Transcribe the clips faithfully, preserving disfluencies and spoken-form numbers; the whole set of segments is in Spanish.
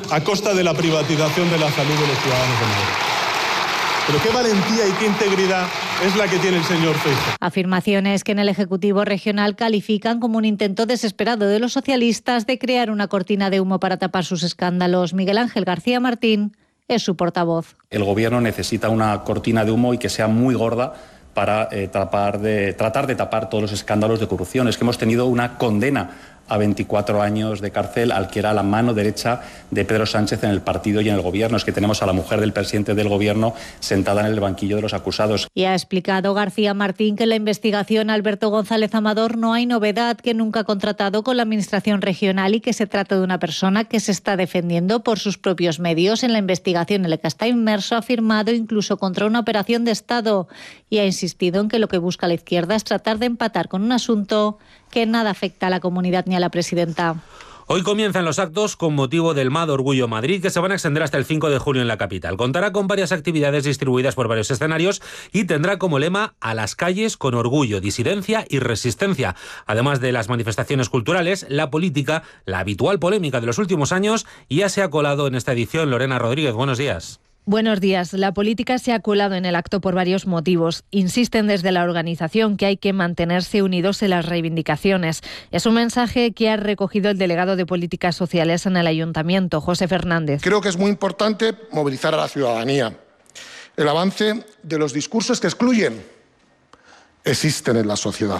a costa de la privatización de la salud de los ciudadanos de Madrid. Pero qué valentía y qué integridad es la que tiene el señor Feijóo. Afirmaciones que en el Ejecutivo regional califican como un intento desesperado de los socialistas de crear una cortina de humo para tapar sus escándalos. Miguel Ángel García Martín es su portavoz. El Gobierno necesita una cortina de humo y que sea muy gorda para eh, tapar de, tratar de tapar todos los escándalos de corrupción. Es que hemos tenido una condena a veinticuatro años de cárcel al que era la mano derecha de Pedro Sánchez en el partido y en el Gobierno. Es que tenemos a la mujer del presidente del Gobierno sentada en el banquillo de los acusados. Y ha explicado García Martín que en la investigación Alberto González Amador no hay novedad, que nunca ha contratado con la Administración regional y que se trata de una persona que se está defendiendo por sus propios medios. En la investigación en la que está inmerso ha firmado incluso contra una operación de Estado y ha insistido en que lo que busca la izquierda es tratar de empatar con un asunto que nada afecta a la comunidad ni a la presidenta. Hoy comienzan los actos con motivo del MAD Orgullo Madrid, que se van a extender hasta el cinco de junio en la capital. Contará con varias actividades distribuidas por varios escenarios y tendrá como lema "A las calles con orgullo, disidencia y resistencia". Además de las manifestaciones culturales, la política, la habitual polémica de los últimos años, ya se ha colado en esta edición. Lorena Rodríguez, buenos días. Buenos días. La política se ha colado en el acto por varios motivos. Insisten desde la organización que hay que mantenerse unidos en las reivindicaciones. Es un mensaje que ha recogido el delegado de Políticas Sociales en el Ayuntamiento, José Fernández. Creo que es muy importante movilizar a la ciudadanía. El avance de los discursos que excluyen existen en la sociedad.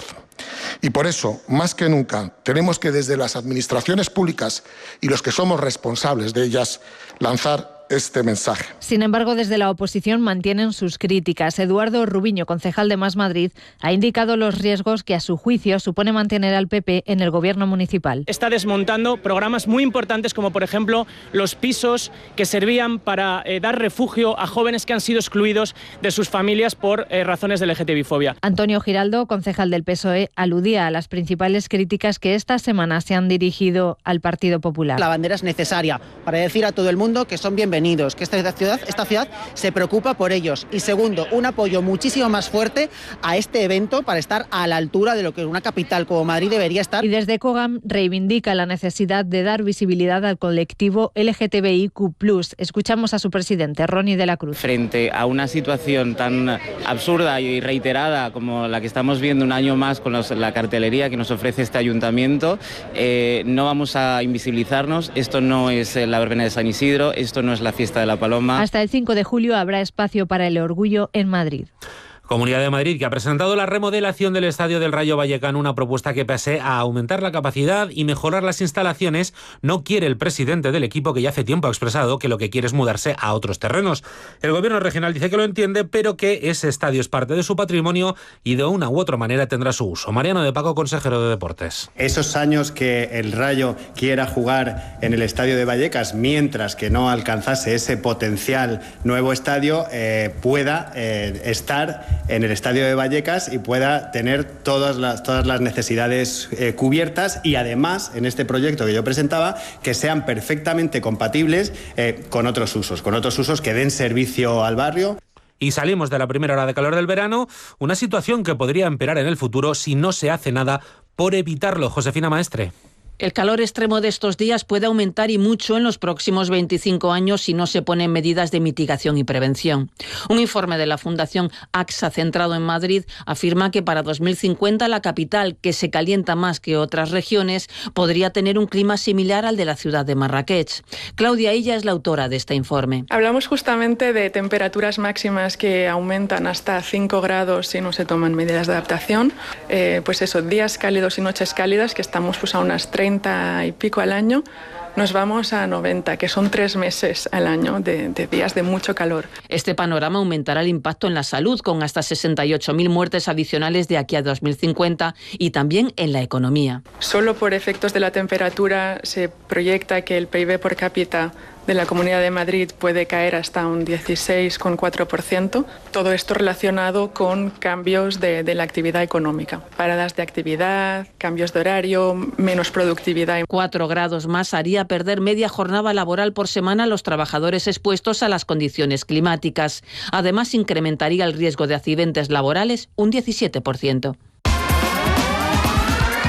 Y por eso, más que nunca, tenemos que desde las administraciones públicas y los que somos responsables de ellas, lanzar este mensaje. Sin embargo, desde la oposición mantienen sus críticas. Eduardo Rubiño, concejal de Más Madrid, ha indicado los riesgos que a su juicio supone mantener al P P en el gobierno municipal. Está desmontando programas muy importantes como por ejemplo los pisos que servían para eh, dar refugio a jóvenes que han sido excluidos de sus familias por eh, razones de L G T B I fobia. Antonio Giraldo, concejal del P S O E, aludía a las principales críticas que esta semana se han dirigido al Partido Popular. La bandera es necesaria para decir a todo el mundo que son bienvenidos. Que esta ciudad, esta ciudad se preocupa por ellos. Y segundo, un apoyo muchísimo más fuerte a este evento para estar a la altura de lo que una capital como Madrid debería estar. Y desde COGAM reivindica la necesidad de dar visibilidad al colectivo L G T B I Q plus. Escuchamos a su presidente, Ronnie de la Cruz. Frente a una situación tan absurda y reiterada como la que estamos viendo un año más con los, la cartelería que nos ofrece este ayuntamiento, eh, no vamos a invisibilizarnos. Esto no es la verbena de San Isidro, esto no es la la fiesta de la Paloma. Hasta el cinco de julio habrá espacio para el orgullo en Madrid. Comunidad de Madrid, que ha presentado la remodelación del Estadio del Rayo Vallecano, una propuesta que, pese a aumentar la capacidad y mejorar las instalaciones, no quiere el presidente del equipo, que ya hace tiempo ha expresado que lo que quiere es mudarse a otros terrenos. El gobierno regional dice que lo entiende, pero que ese estadio es parte de su patrimonio y de una u otra manera tendrá su uso. Mariano de Paco, consejero de Deportes. Esos años que el Rayo quiera jugar en el Estadio de Vallecas, mientras que no alcanzase ese potencial nuevo estadio, eh, pueda eh, estar en el Estadio de Vallecas y pueda tener todas las, todas las necesidades eh, cubiertas, y además, en este proyecto que yo presentaba, que sean perfectamente compatibles eh, con otros usos, con otros usos que den servicio al barrio. Y salimos de la primera hora de calor del verano, una situación que podría empeorar en el futuro si no se hace nada por evitarlo. Josefina Maestre. El calor extremo de estos días puede aumentar y mucho en los próximos veinticinco años si no se ponen medidas de mitigación y prevención. Un informe de la Fundación AXA, centrado en Madrid, afirma que para dos mil cincuenta la capital, que se calienta más que otras regiones, podría tener un clima similar al de la ciudad de Marrakech. Claudia Illa es la autora de este informe. Hablamos justamente de temperaturas máximas que aumentan hasta cinco grados si no se toman medidas de adaptación. Eh, pues eso, días cálidos y noches cálidas, que estamos pues a unas treinta y pico al año, nos vamos a noventa, que son tres meses al año de, de días de mucho calor. Este panorama aumentará el impacto en la salud, con hasta sesenta y ocho mil muertes adicionales de aquí a dos mil cincuenta, y también en la economía. Solo por efectos de la temperatura se proyecta que el P I B por cápita de la Comunidad de Madrid puede caer hasta un dieciséis coma cuatro por ciento. Todo esto relacionado con cambios de, de la actividad económica. Paradas de actividad, cambios de horario, menos productividad. Cuatro grados más haría perder media jornada laboral por semana a los trabajadores expuestos a las condiciones climáticas. Además, incrementaría el riesgo de accidentes laborales un diecisiete por ciento.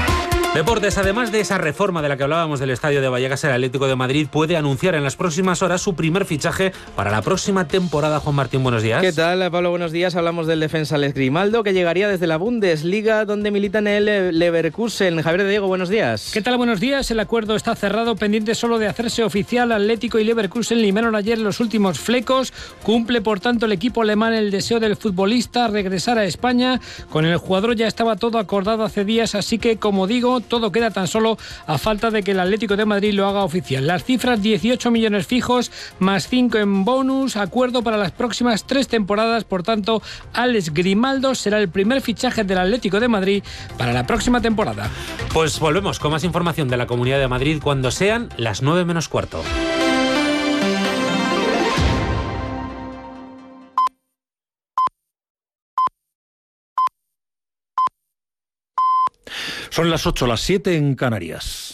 Deportes, además de esa reforma de la que hablábamos del estadio de Vallecas, el Atlético de Madrid puede anunciar en las próximas horas su primer fichaje para la próxima temporada. Juan Martín, buenos días. ¿Qué tal, Pablo? Buenos días. Hablamos del defensa Alex Grimaldo, que llegaría desde la Bundesliga, donde milita en el Leverkusen. Javier de Diego, buenos días. ¿Qué tal? Buenos días. El acuerdo está cerrado, pendiente solo de hacerse oficial. Atlético y Leverkusen limaron ayer los últimos flecos. Cumple, por tanto, el equipo alemán el deseo del futbolista regresar a España. Con el jugador ya estaba todo acordado hace días, así que, como digo, todo queda tan solo a falta de que el Atlético de Madrid lo haga oficial. Las cifras: dieciocho millones fijos más cinco en bonus, acuerdo para las próximas tres temporadas. Por tanto, Alex Grimaldo será el primer fichaje del Atlético de Madrid para la próxima temporada. Pues volvemos con más información de la Comunidad de Madrid cuando sean las nueve menos cuarto. Son las ocho, las siete en Canarias.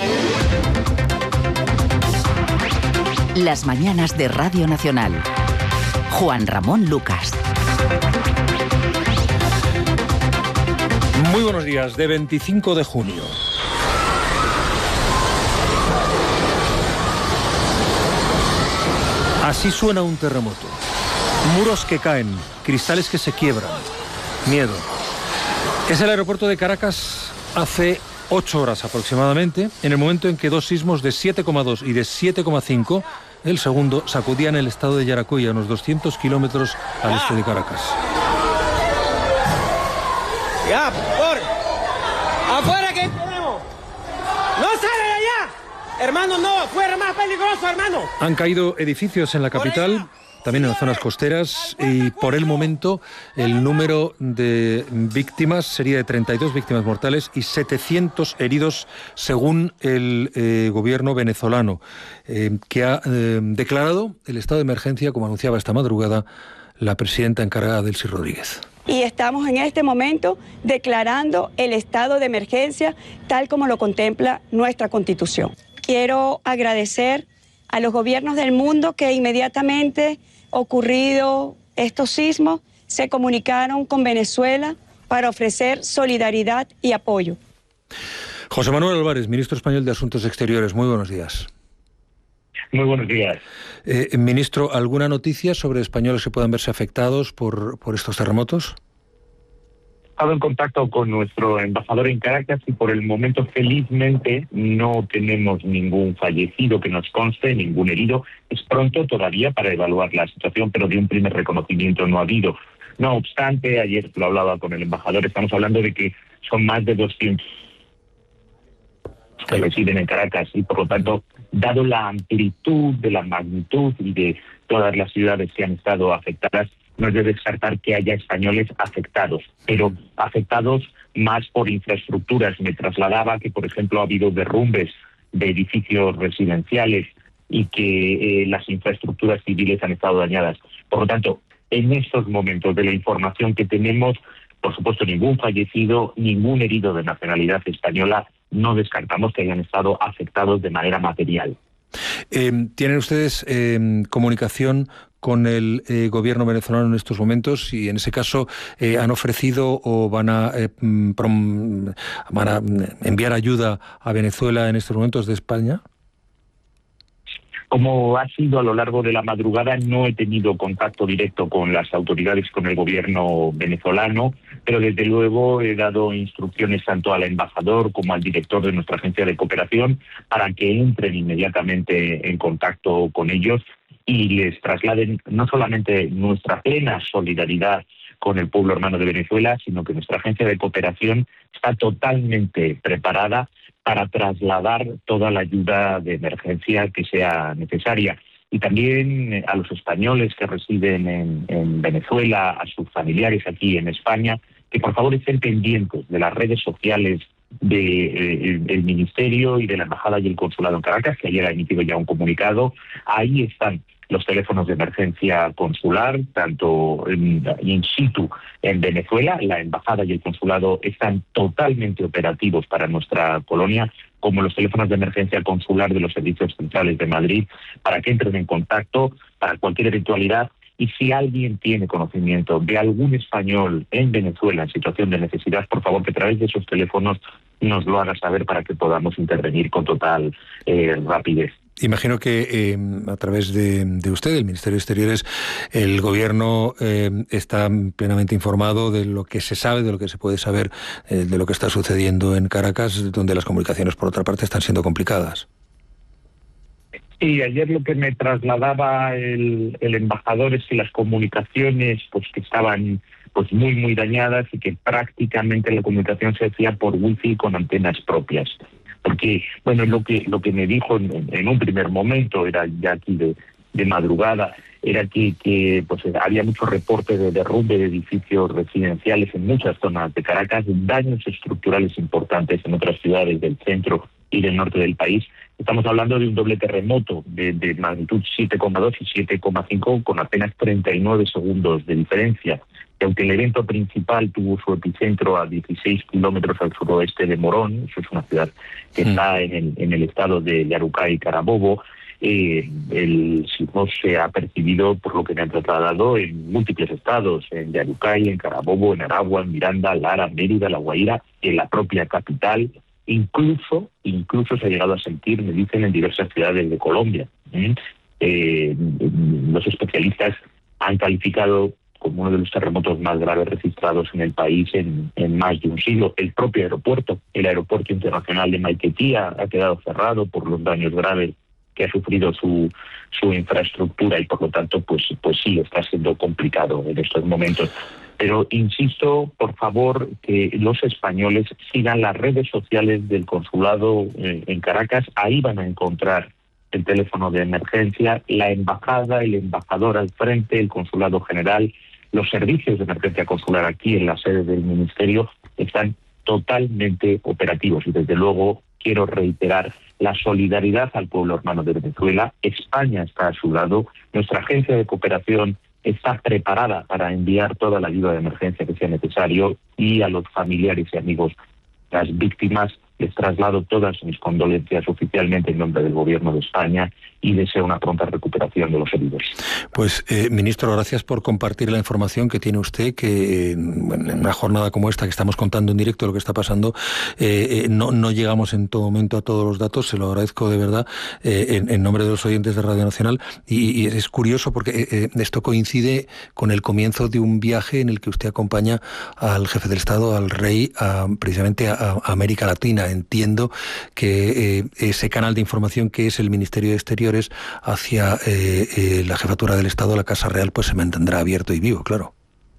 Las mañanas de Radio Nacional. Juan Ramón Lucas. Muy buenos días, de veinticinco de junio. Así suena un terremoto. Muros que caen, cristales que se quiebran. Miedo. Es el aeropuerto de Caracas hace ocho horas aproximadamente, en el momento en que dos sismos de siete coma dos y de siete coma cinco, el segundo, sacudían el estado de Yaracuy, a unos doscientos kilómetros al este de Caracas. ¡Ya, por! ¡Afuera que tenemos! ¡No sale de allá! Hermano, no, afuera más peligroso, hermano. Han caído edificios en la capital, también en las zonas costeras, y por el momento el número de víctimas sería de treinta y dos víctimas mortales y setecientos heridos, según el eh, gobierno venezolano, eh, que ha eh, declarado el estado de emergencia, como anunciaba esta madrugada la presidenta encargada, Delcy Rodríguez. Y estamos en este momento declarando el estado de emergencia tal como lo contempla nuestra Constitución. Quiero agradecer a los gobiernos del mundo que inmediatamente ocurrido estos sismos se comunicaron con Venezuela para ofrecer solidaridad y apoyo. José Manuel Álvarez, ministro español de Asuntos Exteriores, muy buenos días. Muy buenos días. Eh, ministro, ¿alguna noticia sobre españoles que puedan verse afectados por, por estos terremotos? He estado en contacto con nuestro embajador en Caracas y por el momento, felizmente, no tenemos ningún fallecido que nos conste, ningún herido. Es pronto todavía para evaluar la situación, pero de un primer reconocimiento no ha habido. No obstante, ayer lo hablaba con el embajador, estamos hablando de que son más de doscientos que residen en Caracas y, por lo tanto, dado la amplitud de la magnitud y de todas las ciudades que han estado afectadas, no es de descartar que haya españoles afectados, pero afectados más por infraestructuras. Me trasladaba que, por ejemplo, ha habido derrumbes de edificios residenciales y que eh, las infraestructuras civiles han estado dañadas. Por lo tanto, en estos momentos de la información que tenemos, por supuesto, ningún fallecido, ningún herido de nacionalidad española. No descartamos que hayan estado afectados de manera material. Eh, ¿Tienen ustedes eh, comunicación con el eh, gobierno venezolano en estos momentos? Y en ese caso, eh, ¿han ofrecido o van a, eh, prom, van a enviar ayuda a Venezuela en estos momentos de España? Como ha sido a lo largo de la madrugada, no he tenido contacto directo con las autoridades, con el gobierno venezolano, pero desde luego he dado instrucciones tanto al embajador como al director de nuestra agencia de cooperación para que entren inmediatamente en contacto con ellos y les trasladen no solamente nuestra plena solidaridad con el pueblo hermano de Venezuela, sino que nuestra agencia de cooperación está totalmente preparada para trasladar toda la ayuda de emergencia que sea necesaria. Y también a los españoles que residen en, en Venezuela, a sus familiares aquí en España, que por favor estén pendientes de las redes sociales del de, eh, Ministerio y de la Embajada y el Consulado en Caracas, que ayer ha emitido ya un comunicado. Ahí están los teléfonos de emergencia consular, tanto in, in situ en Venezuela. La Embajada y el Consulado están totalmente operativos para nuestra colonia, como los teléfonos de emergencia consular de los servicios centrales de Madrid, para que entren en contacto para cualquier eventualidad. Y si alguien tiene conocimiento de algún español en Venezuela en situación de necesidad, por favor, que a través de esos teléfonos nos lo haga saber para que podamos intervenir con total eh, rapidez. Imagino que eh, a través de, de usted, del Ministerio de Exteriores, el Gobierno eh, está plenamente informado de lo que se sabe, de lo que se puede saber, eh, de lo que está sucediendo en Caracas, donde las comunicaciones, por otra parte, están siendo complicadas. Sí, ayer lo que me trasladaba el, el embajador es que las comunicaciones pues que estaban pues muy muy dañadas y que prácticamente la comunicación se hacía por wifi con antenas propias. Porque, bueno, lo que lo que me dijo en, en un primer momento, era ya aquí de, de madrugada, era que, que pues había mucho reporte de derrumbe de edificios residenciales en muchas zonas de Caracas, daños estructurales importantes en otras ciudades del centro y del norte del país. Estamos hablando de un doble terremoto de, de magnitud siete coma dos y siete coma cinco con apenas treinta y nueve segundos de diferencia. Que aunque el evento principal tuvo su epicentro a dieciséis kilómetros al suroeste de Morón, eso es una ciudad que mm. está en el, en el estado de Yarucay y Carabobo, eh, el sismo se ha percibido, por lo que me han trasladado, en múltiples estados, en Yarucay, en Carabobo, en Aragua, en Miranda, Lara, Mérida, La Guaira, en la propia capital. Incluso, incluso se ha llegado a sentir, me dicen, en diversas ciudades de Colombia. ¿Mm? Eh, los especialistas han calificado como uno de los terremotos más graves registrados en el país en, en más de un siglo. El propio aeropuerto, el aeropuerto internacional de Maiquetía, ha quedado cerrado por los daños graves que ha sufrido su, su infraestructura y por lo tanto pues, pues sí, está siendo complicado en estos momentos. Pero insisto, por favor, que los españoles sigan las redes sociales del consulado eh, en Caracas. Ahí van a encontrar el teléfono de emergencia, la embajada, el embajador al frente, el consulado general, los servicios de emergencia consular aquí en la sede del ministerio están totalmente operativos. Y desde luego quiero reiterar la solidaridad al pueblo hermano de Venezuela. España está a su lado. Nuestra agencia de cooperación está preparada para enviar toda la ayuda de emergencia que sea necesario, y a los familiares y amigos de las víctimas les traslado todas mis condolencias oficialmente en nombre del Gobierno de España y deseo una pronta recuperación de los heridos. Pues, eh, ministro, gracias por compartir la información que tiene usted, que bueno, en una jornada como esta que estamos contando en directo lo que está pasando, eh, eh, no, no llegamos en todo momento a todos los datos, se lo agradezco de verdad eh, en, en nombre de los oyentes de Radio Nacional, y, y es curioso porque eh, esto coincide con el comienzo de un viaje en el que usted acompaña al jefe del Estado, al rey, a, precisamente a, a América Latina. Entiendo que eh, ese canal de información que es el Ministerio de Exteriores hacia eh, eh, la jefatura del Estado, la Casa Real, pues se mantendrá abierto y vivo, claro.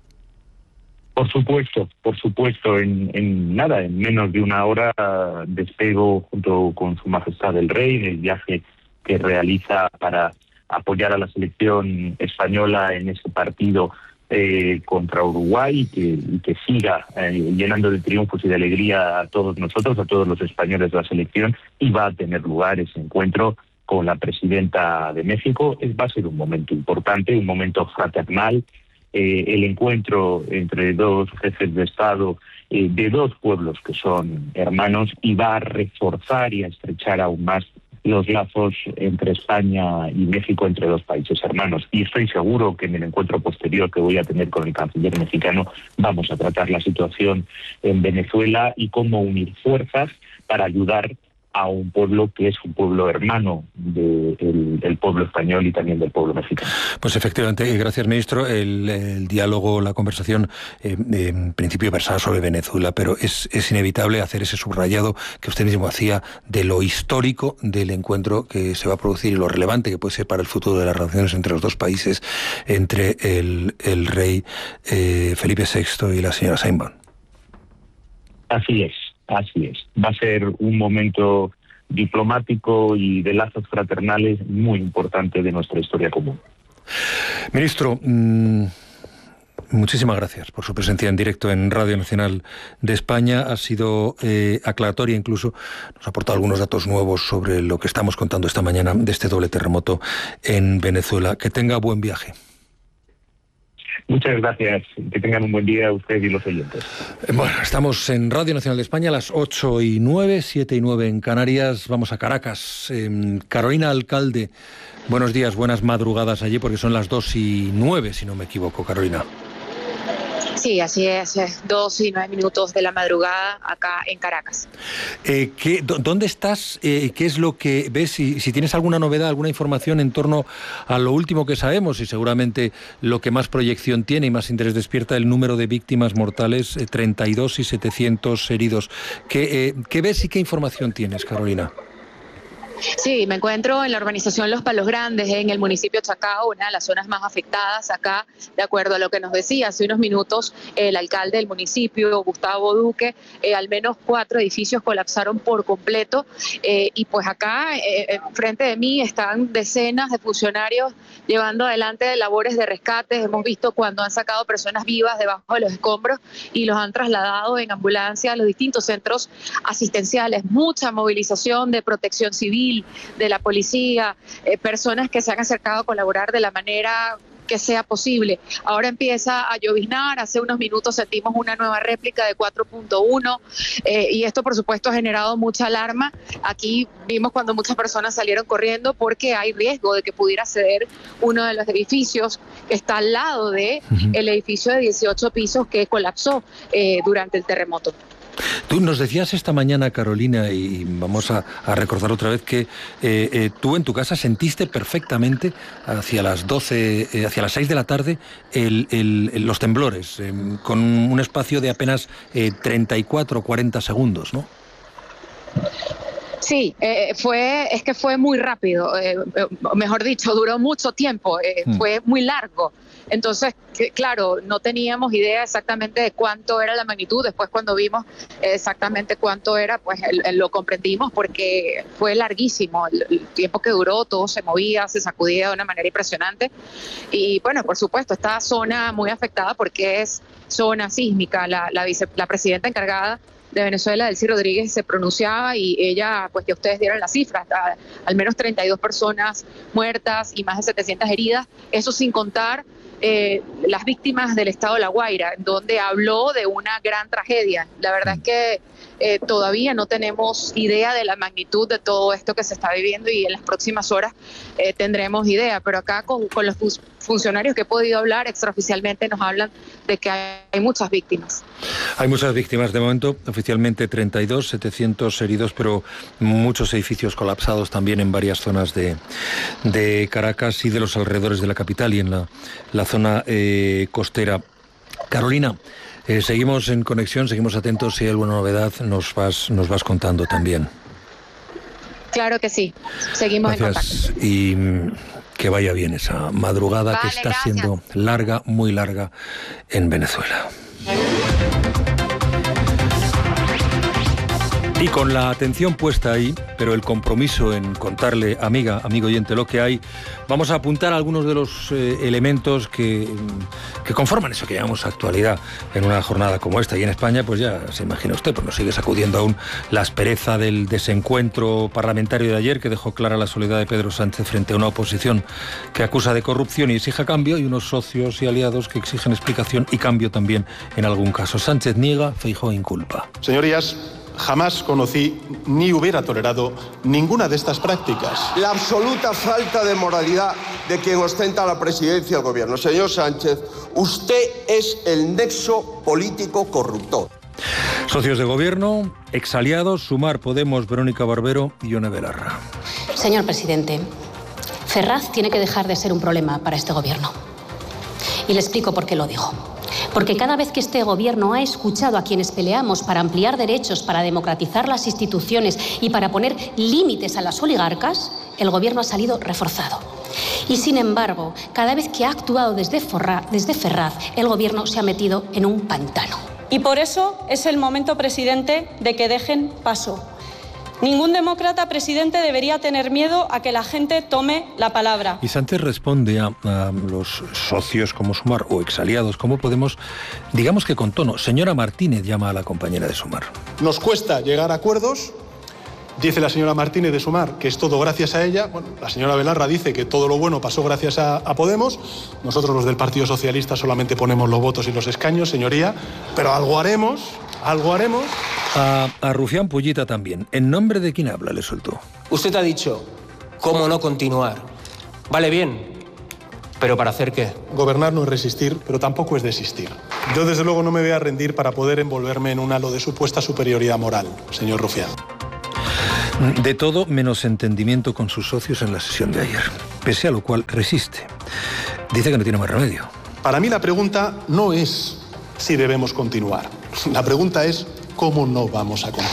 Por supuesto, por supuesto. En, en nada, en menos de una hora despego junto con Su Majestad el Rey en el viaje que realiza para apoyar a la selección española en ese partido Eh, contra Uruguay, y que, y que siga eh, llenando de triunfos y de alegría a todos nosotros, a todos los españoles de la selección, y va a tener lugar ese encuentro con la presidenta de México. Es, va a ser un momento importante, un momento fraternal, eh, el encuentro entre dos jefes de Estado eh, de dos pueblos que son hermanos, y va a reforzar y a estrechar aún más los lazos entre España y México, entre dos países hermanos. Y estoy seguro que en el encuentro posterior que voy a tener con el canciller mexicano vamos a tratar la situación en Venezuela y cómo unir fuerzas para ayudar a un pueblo que es un pueblo hermano de, el, del pueblo español y también del pueblo mexicano. Pues efectivamente, gracias, ministro. El, el diálogo, la conversación, eh, en principio versaba sobre Venezuela, pero es, es inevitable hacer ese subrayado que usted mismo hacía de lo histórico del encuentro que se va a producir y lo relevante que puede ser para el futuro de las relaciones entre los dos países, entre el, el rey eh, Felipe sexto y la señora Sheinbaum. Así es. Así es. Va a ser un momento diplomático y de lazos fraternales muy importante de nuestra historia común. Ministro, mmm, muchísimas gracias por su presencia en directo en Radio Nacional de España. Ha sido eh, aclaratoria, incluso nos ha aportado algunos datos nuevos sobre lo que estamos contando esta mañana de este doble terremoto en Venezuela. Que tenga buen viaje. Muchas gracias. Que tengan un buen día usted y los oyentes. Bueno, estamos en Radio Nacional de España a las ocho y nueve, siete y nueve en Canarias. Vamos a Caracas. Eh, Carolina Alcalde, buenos días, buenas madrugadas allí, porque son las dos y nueve, si no me equivoco, Carolina. Sí, así es, dos y nueve minutos de la madrugada acá en Caracas. Eh, ¿qué, ¿Dónde estás? Eh, ¿Qué es lo que ves? Si, si tienes alguna novedad, alguna información en torno a lo último que sabemos, y seguramente lo que más proyección tiene y más interés despierta, el número de víctimas mortales, eh, treinta y dos y setecientos heridos. ¿Qué, eh, ¿Qué ves y qué información tienes, Carolina? Sí, me encuentro en la urbanización Los Palos Grandes, en el municipio de Chacao, una de las zonas más afectadas acá, de acuerdo a lo que nos decía hace unos minutos el alcalde del municipio, Gustavo Duque. Eh, al menos cuatro edificios colapsaron por completo, eh, y pues acá, eh, frente de mí, están decenas de funcionarios llevando adelante labores de rescate. Hemos visto cuando han sacado personas vivas debajo de los escombros y los han trasladado en ambulancia a los distintos centros asistenciales. Mucha movilización de protección civil, de la policía, eh, personas que se han acercado a colaborar de la manera que sea posible. Ahora empieza a lloviznar, hace unos minutos sentimos una nueva réplica de cuatro punto uno, eh, y esto por supuesto ha generado mucha alarma. Aquí vimos cuando muchas personas salieron corriendo porque hay riesgo de que pudiera ceder uno de los edificios que está al lado de uh-huh. el edificio de dieciocho pisos que colapsó eh, durante el terremoto. Tú nos decías esta mañana, Carolina, y vamos a, a recordar otra vez que eh, eh, tú en tu casa sentiste perfectamente hacia las doce, eh, hacia las seis de la tarde el, el, el, los temblores, eh, con un espacio de apenas eh, treinta y cuatro o cuarenta segundos, ¿no? Sí, eh, fue, es que fue muy rápido, eh, mejor dicho, duró mucho tiempo, eh, hmm. fue muy largo. Entonces, que, claro, no teníamos idea exactamente de cuánto era la magnitud. Después, cuando vimos exactamente cuánto era, pues el, el, lo comprendimos porque fue larguísimo. El, el tiempo que duró, todo se movía, se sacudía de una manera impresionante. Y bueno, por supuesto, esta zona muy afectada porque es zona sísmica. La, la, vice, la presidenta encargada de Venezuela, Delcy Rodríguez, se pronunciaba y ella, pues que ustedes dieron las cifras, a, al menos treinta y dos personas muertas y más de setecientas heridas, eso sin contar eh, las víctimas del estado de La Guaira, donde habló de una gran tragedia. La verdad es que eh, todavía no tenemos idea de la magnitud de todo esto que se está viviendo y en las próximas horas eh, tendremos idea, pero acá con, con los funcionarios que he podido hablar extraoficialmente nos hablan de que hay, hay muchas víctimas. Hay muchas víctimas de momento, oficialmente treinta y dos, setecientos heridos, pero muchos edificios colapsados también en varias zonas de, de Caracas y de los alrededores de la capital y en la, la zona eh, costera. Carolina, eh, seguimos en conexión, seguimos atentos, si hay alguna novedad nos vas, nos vas contando también. Claro que sí, seguimos Gracias. En contacto. Y que vaya bien esa madrugada vale, que está gracias. Siendo larga, muy larga en Venezuela. Y con la atención puesta ahí, pero el compromiso en contarle, amiga, amigo oyente, lo que hay, vamos a apuntar algunos de los eh, elementos que, que conforman eso que llamamos actualidad en una jornada como esta. Y en España, pues ya se imagina usted, pues nos sigue sacudiendo aún la aspereza del desencuentro parlamentario de ayer, que dejó clara la soledad de Pedro Sánchez frente a una oposición que acusa de corrupción y exige cambio, y unos socios y aliados que exigen explicación y cambio también en algún caso. Sánchez niega, Feijóo inculpa. Señorías, jamás conocí ni hubiera tolerado ninguna de estas prácticas. La absoluta falta de moralidad de quien ostenta la presidencia del gobierno. Señor Sánchez, usted es el nexo político corruptor. Socios de gobierno, exaliados, Sumar, Podemos, Verónica Barbero y Ione Belarra. Señor presidente, Ferraz tiene que dejar de ser un problema para este gobierno. Y le explico por qué lo digo. Porque cada vez que este gobierno ha escuchado a quienes peleamos para ampliar derechos, para democratizar las instituciones y para poner límites a las oligarcas, el gobierno ha salido reforzado. Y sin embargo, cada vez que ha actuado desde, Forra, desde Ferraz, el gobierno se ha metido en un pantano. Y por eso es el momento, presidente, de que dejen paso. Ningún demócrata, presidente, debería tener miedo a que la gente tome la palabra. Y Sánchez responde a, a los socios como Sumar o exaliados como Podemos, digamos que con tono. Señora Martínez llama a la compañera de Sumar. Nos cuesta llegar a acuerdos. Dice la señora Martínez de Sumar que es todo gracias a ella. Bueno, la señora Belarra dice que todo lo bueno pasó gracias a, a Podemos. Nosotros los del Partido Socialista solamente ponemos los votos y los escaños, señoría. Pero algo haremos, algo haremos. A, a Rufián Pullita también. ¿En nombre de quién habla? Le soltó. Usted ha dicho, ¿cómo no continuar? Vale bien, ¿pero para hacer qué? Gobernar no es resistir, pero tampoco es desistir. Yo desde luego no me voy a rendir para poder envolverme en un halo de supuesta superioridad moral, señor Rufián. De todo menos entendimiento con sus socios en la sesión de ayer, pese a lo cual resiste. Dice que no tiene más remedio. Para mí la pregunta no es si debemos continuar. La pregunta es cómo no vamos a continuar.